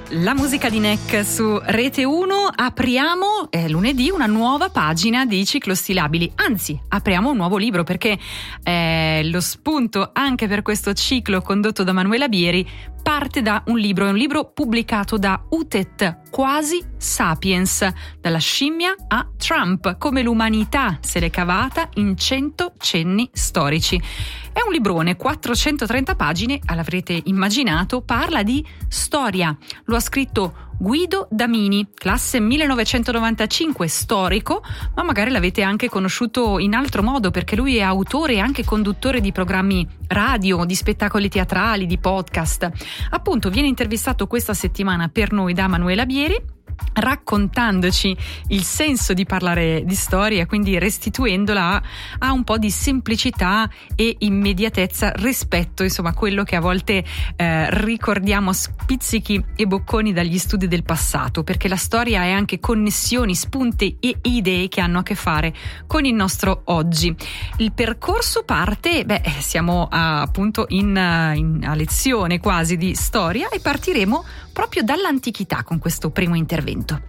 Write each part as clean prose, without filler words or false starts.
La musica di Neck su Rete 1. Apriamo lunedì una nuova pagina di Ciclostilabili, anzi apriamo un nuovo libro, perché lo spunto anche per questo ciclo condotto da Manuela Bieri parte da un libro pubblicato da UTET, Quasi Sapiens, dalla scimmia a Trump, come l'umanità se l'è cavata in 100 cenni storici. È un librone, 430 pagine, l'avrete immaginato, parla di storia. Lo ha scritto Guido Damini, classe 1995, storico, ma magari l'avete anche conosciuto in altro modo, perché lui è autore e anche conduttore di programmi radio, di spettacoli teatrali, di podcast. Appunto, viene intervistato questa settimana per noi da Manuela Bieri, raccontandoci il senso di parlare di storia, quindi restituendola a un po' di semplicità e immediatezza rispetto, insomma, a quello che a volte ricordiamo a spizzichi e bocconi dagli studi del passato, perché la storia è anche connessioni, spunti e idee che hanno a che fare con il nostro oggi. Il percorso parte, siamo appunto a lezione quasi di storia, e partiremo proprio dall'antichità con questo primo intervento.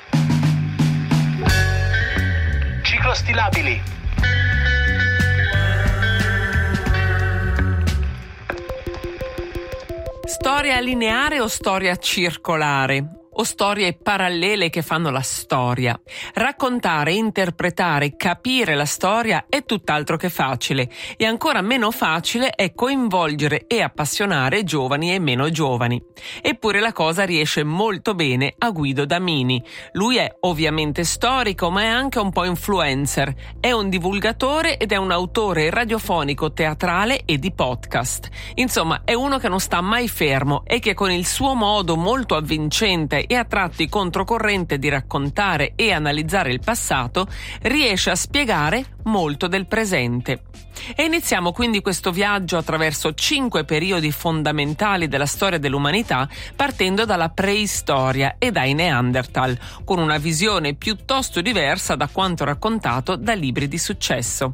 Ciclostilabili. Storia lineare o storia circolare? O storie parallele che fanno la storia? Raccontare, interpretare, capire la storia è tutt'altro che facile, e ancora meno facile è coinvolgere e appassionare giovani e meno giovani. Eppure la cosa riesce molto bene a Guido Damini. Lui è ovviamente storico, ma è anche un po' influencer. È un divulgatore ed è un autore radiofonico, teatrale e di podcast. Insomma, è uno che non sta mai fermo e che con il suo modo molto avvincente e a tratti controcorrente di raccontare e analizzare il passato riesce a spiegare molto del presente. E iniziamo quindi questo viaggio attraverso 5 periodi fondamentali della storia dell'umanità, partendo dalla preistoria e dai Neanderthal, con una visione piuttosto diversa da quanto raccontato da libri di successo.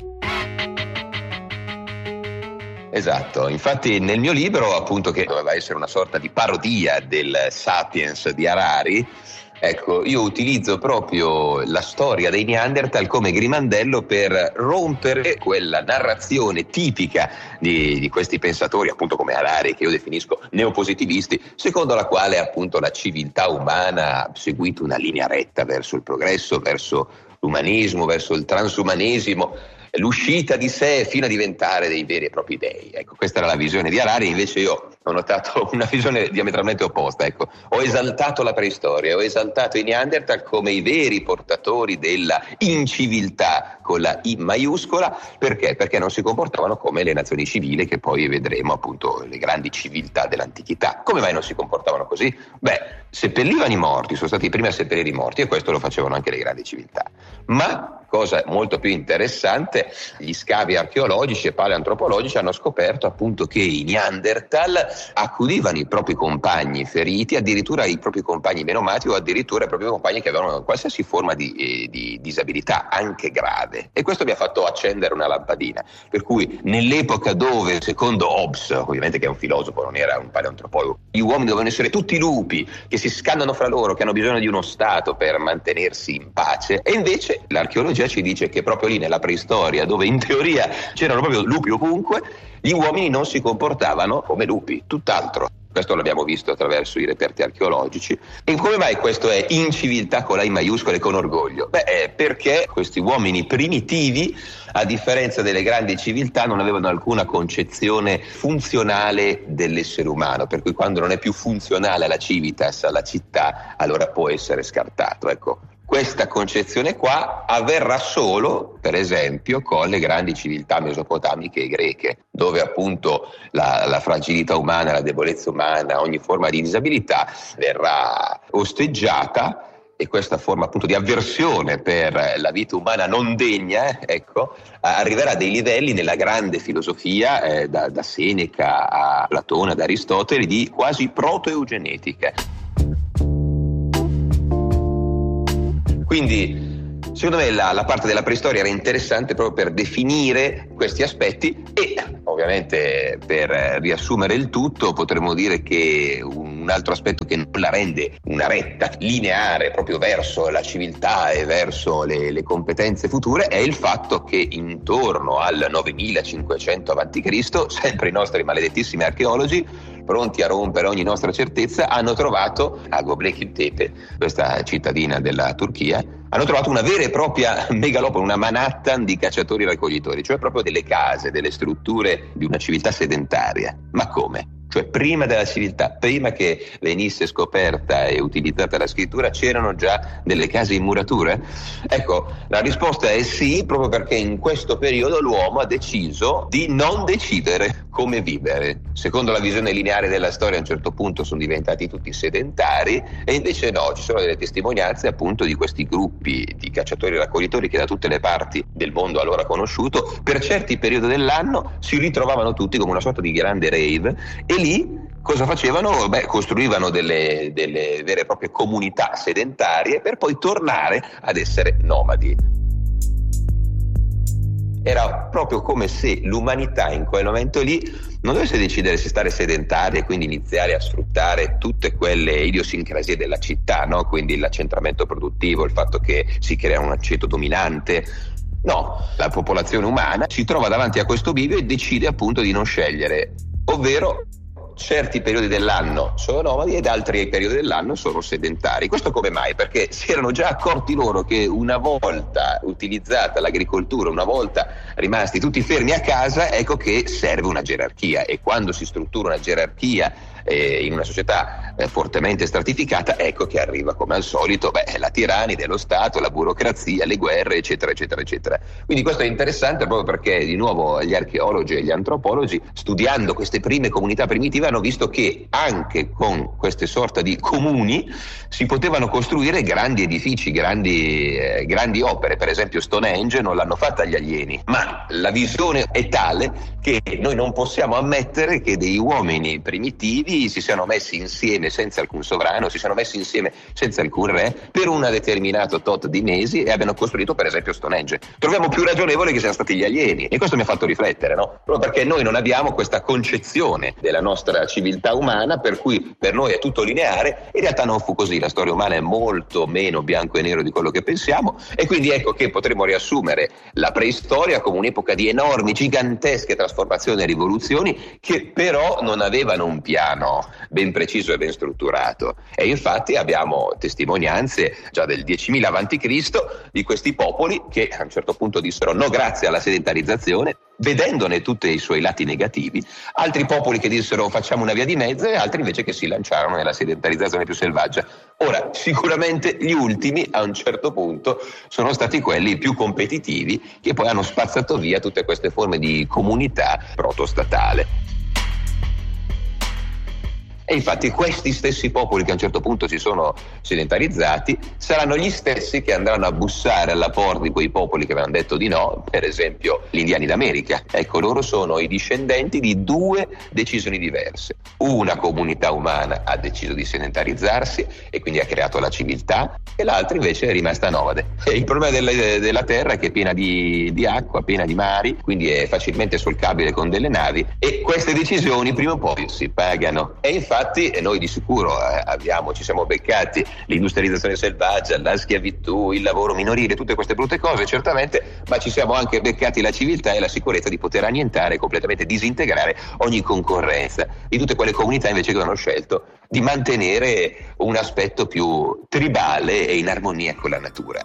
Esatto, infatti nel mio libro, appunto, che doveva essere una sorta di parodia del Sapiens di Harari, ecco, io utilizzo proprio la storia dei Neanderthal come grimandello per rompere quella narrazione tipica di questi pensatori, appunto come Harari, che io definisco neopositivisti, secondo la quale appunto la civiltà umana ha seguito una linea retta verso il progresso, verso l'umanismo, verso il transumanesimo, l'uscita di sé fino a diventare dei veri e propri dei. Ecco, questa era la visione di Harari. Invece io ho notato una visione diametralmente opposta. Ecco, ho esaltato la preistoria, ho esaltato i Neanderthal come i veri portatori della inciviltà con la I maiuscola. Perché? Perché non si comportavano come le nazioni civili, che poi vedremo, appunto, le grandi civiltà dell'antichità. Come mai non si comportavano così? Seppellivano i morti, sono stati i primi a seppellire i morti, e questo lo facevano anche le grandi civiltà. Ma, cosa molto più interessante, gli scavi archeologici e paleantropologici hanno scoperto appunto che i Neanderthal accudivano i propri compagni feriti, addirittura i propri compagni menomati, o addirittura i propri compagni che avevano qualsiasi forma di disabilità, anche grave. E questo mi ha fatto accendere una lampadina, per cui nell'epoca dove, secondo Hobbes, ovviamente che è un filosofo, non era un paleantropologo, gli uomini dovevano essere tutti lupi che si scannano fra loro, che hanno bisogno di uno Stato per mantenersi in pace, e invece l'archeologia ci dice che proprio lì nella preistoria, dove in teoria c'erano proprio lupi ovunque, gli uomini non si comportavano come lupi, tutt'altro. Questo l'abbiamo visto attraverso i reperti archeologici. E come mai questo è inciviltà con la I maiuscola e con orgoglio? Perché questi uomini primitivi, a differenza delle grandi civiltà, non avevano alcuna concezione funzionale dell'essere umano, per cui quando non è più funzionale alla civitas, alla città, allora può essere scartato. Ecco, questa concezione qua avverrà solo, per esempio, con le grandi civiltà mesopotamiche e greche, dove appunto la fragilità umana, la debolezza umana, ogni forma di disabilità verrà osteggiata, e questa forma appunto di avversione per la vita umana non degna, arriverà a dei livelli nella grande filosofia, da Seneca a Platone, ad Aristotele, di quasi proto-eugenetica. Quindi, secondo me, la parte della preistoria era interessante proprio per definire questi aspetti, e ovviamente per riassumere il tutto potremmo dire che un un altro aspetto che non la rende una retta lineare proprio verso la civiltà e verso le competenze future è il fatto che intorno al 9500 a.C., sempre i nostri maledettissimi archeologi, pronti a rompere ogni nostra certezza, hanno trovato a Göbekli Tepe, questa cittadina della Turchia, hanno trovato una vera e propria megalopoli, una Manhattan di cacciatori e raccoglitori, cioè proprio delle case, delle strutture di una civiltà sedentaria. Ma come? Cioè prima della civiltà, prima che venisse scoperta e utilizzata la scrittura, c'erano già delle case in muratura? Ecco, la risposta è sì, proprio perché in questo periodo l'uomo ha deciso di non decidere come vivere. Secondo la visione lineare della storia, a un certo punto sono diventati tutti sedentari, e invece no, ci sono delle testimonianze appunto di questi gruppi di cacciatori e raccoglitori che da tutte le parti del mondo allora conosciuto, per certi periodi dell'anno si ritrovavano tutti come una sorta di grande rave, e lì cosa facevano? Costruivano delle vere e proprie comunità sedentarie per poi tornare ad essere nomadi. Era proprio come se l'umanità in quel momento lì non dovesse decidere se stare sedentari e quindi iniziare a sfruttare tutte quelle idiosincrasie della città, no? Quindi l'accentramento produttivo, il fatto che si crea un aceto dominante. No, la popolazione umana si trova davanti a questo bivio e decide appunto di non scegliere, ovvero certi periodi dell'anno sono nomadi ed altri periodi dell'anno sono sedentari. Questo come mai? Perché si erano già accorti loro che una volta utilizzata l'agricoltura, una volta rimasti tutti fermi a casa, ecco che serve una gerarchia, e quando si struttura una gerarchia in una società fortemente stratificata, ecco che arriva come al solito la tirannide, lo Stato, la burocrazia, le guerre, eccetera eccetera eccetera. Quindi questo è interessante proprio perché di nuovo gli archeologi e gli antropologi, studiando queste prime comunità primitive, hanno visto che anche con queste sorta di comuni si potevano costruire grandi edifici, grandi opere. Per esempio Stonehenge non l'hanno fatta gli alieni, ma la visione è tale che noi non possiamo ammettere che dei uomini primitivi si siano messi insieme senza alcun sovrano, si siano messi insieme senza alcun re per un determinato tot di mesi e abbiano costruito per esempio Stonehenge. Troviamo più ragionevole che siano stati gli alieni, e questo mi ha fatto riflettere, no? Proprio perché noi non abbiamo questa concezione della nostra civiltà umana per cui per noi è tutto lineare. In realtà non fu così, la storia umana è molto meno bianco e nero di quello che pensiamo, e quindi ecco che potremmo riassumere la preistoria come un'epoca di enormi, gigantesche trasformazioni e rivoluzioni che però non avevano un piano ben preciso e ben strutturato. E infatti abbiamo testimonianze già del 10.000 a.C. di questi popoli che a un certo punto dissero no grazie alla sedentarizzazione, vedendone tutti i suoi lati negativi, altri popoli che dissero facciamo una via di mezzo, e altri invece che si lanciarono nella sedentarizzazione più selvaggia. Ora, sicuramente gli ultimi a un certo punto sono stati quelli più competitivi, che poi hanno spazzato via tutte queste forme di comunità protostatale. E infatti questi stessi popoli che a un certo punto si sono sedentarizzati saranno gli stessi che andranno a bussare alla porta di quei popoli che avevano detto di no, per esempio gli indiani d'America. Ecco, loro sono i discendenti di due decisioni diverse. Una comunità umana ha deciso di sedentarizzarsi e quindi ha creato la civiltà, e l'altra invece è rimasta nomade. E il problema della terra è che è piena di acqua, piena di mari, quindi è facilmente solcabile con delle navi, e queste decisioni prima o poi si pagano. E infatti noi di sicuro ci siamo beccati l'industrializzazione selvaggia, la schiavitù, il lavoro minorile, tutte queste brutte cose certamente, ma ci siamo anche beccati la civiltà e la sicurezza di poter annientare, completamente disintegrare ogni concorrenza di tutte quelle comunità invece che hanno scelto di mantenere un aspetto più tribale e in armonia con la natura.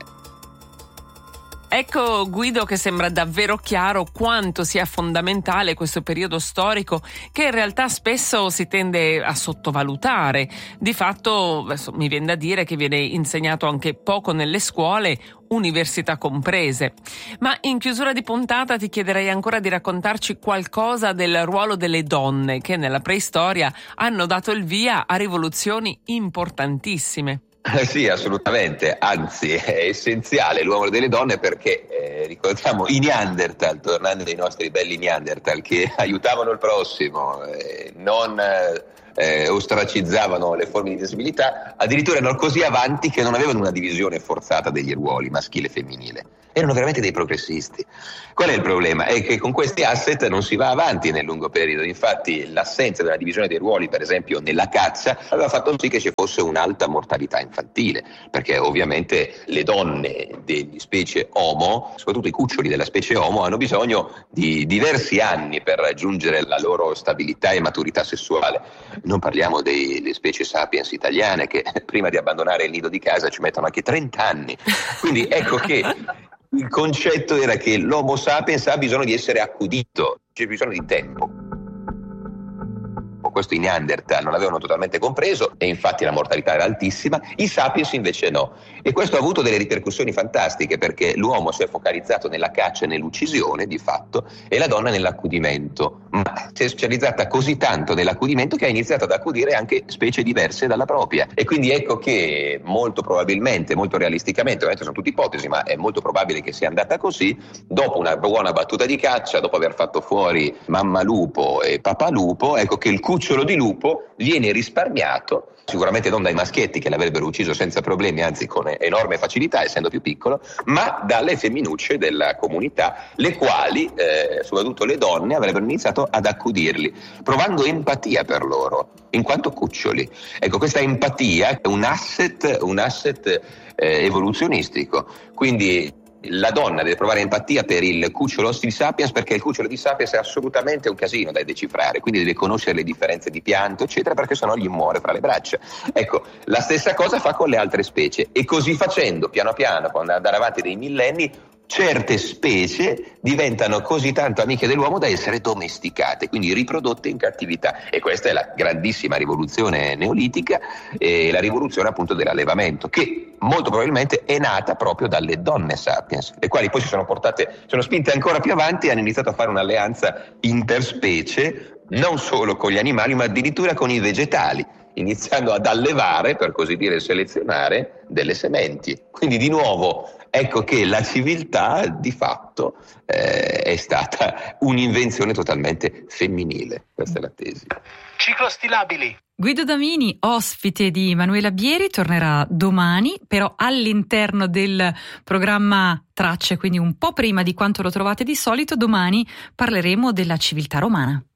Ecco Guido che sembra davvero chiaro quanto sia fondamentale questo periodo storico, che in realtà spesso si tende a sottovalutare. Di fatto mi viene da dire che viene insegnato anche poco nelle scuole, università comprese. Ma in chiusura di puntata ti chiederei ancora di raccontarci qualcosa del ruolo delle donne che nella preistoria hanno dato il via a rivoluzioni importantissime. Sì, assolutamente, anzi è essenziale l'uomo delle donne perché ricordiamo i Neanderthal, tornando ai nostri belli Neanderthal che aiutavano il prossimo, non ostracizzavano le forme di disabilità, addirittura erano così avanti che non avevano una divisione forzata degli ruoli maschile e femminile. Erano veramente dei progressisti. Qual è il problema? È che con questi asset non si va avanti nel lungo periodo. Infatti l'assenza della divisione dei ruoli, per esempio nella caccia, aveva fatto sì che ci fosse un'alta mortalità infantile, perché ovviamente le donne delle specie Homo, soprattutto i cuccioli della specie Homo, hanno bisogno di diversi anni per raggiungere la loro stabilità e maturità sessuale. Non parliamo delle specie sapiens italiane che prima di abbandonare il nido di casa ci mettono anche 30 anni. Quindi ecco che il concetto era che l'Homo sapiens ha bisogno di essere accudito, c'è bisogno di tempo. Questo i Neanderthal non avevano totalmente compreso e infatti la mortalità era altissima, i Sapiens invece no. E questo ha avuto delle ripercussioni fantastiche perché l'uomo si è focalizzato nella caccia e nell'uccisione di fatto e la donna nell'accudimento, ma si è specializzata così tanto nell'accudimento che ha iniziato ad accudire anche specie diverse dalla propria. E quindi ecco che molto probabilmente, molto realisticamente, ovviamente sono tutte ipotesi, ma è molto probabile che sia andata così, dopo una buona battuta di caccia, dopo aver fatto fuori mamma lupo e papà lupo, ecco che il cucciolo di lupo viene risparmiato, sicuramente non dai maschietti che l'avrebbero ucciso senza problemi, anzi con enorme facilità essendo più piccolo, ma dalle femminucce della comunità, le quali, soprattutto le donne, avrebbero iniziato ad accudirli, provando empatia per loro, in quanto cuccioli. Ecco, questa empatia è un asset evoluzionistico, quindi la donna deve provare empatia per il cucciolo di Sapiens perché il cucciolo di Sapiens è assolutamente un casino da decifrare, quindi deve conoscere le differenze di pianto eccetera perché sennò gli muore fra le braccia. Ecco, la stessa cosa fa con le altre specie e così facendo piano piano con andare avanti dei millenni certe specie diventano così tanto amiche dell'uomo da essere domesticate, quindi riprodotte in cattività, e questa è la grandissima rivoluzione neolitica e la rivoluzione appunto dell'allevamento, che molto probabilmente è nata proprio dalle donne sapiens, le quali poi sono spinte ancora più avanti e hanno iniziato a fare un'alleanza interspecie non solo con gli animali ma addirittura con i vegetali, iniziando ad allevare, per così dire selezionare, delle sementi. Quindi di nuovo ecco che la civiltà di fatto è stata un'invenzione totalmente femminile, questa è la tesi. Ciclostilabili. Guido Damini, ospite di Manuela Bieri, tornerà domani, però all'interno del programma Tracce, quindi un po' prima di quanto lo trovate di solito. Domani parleremo della civiltà romana.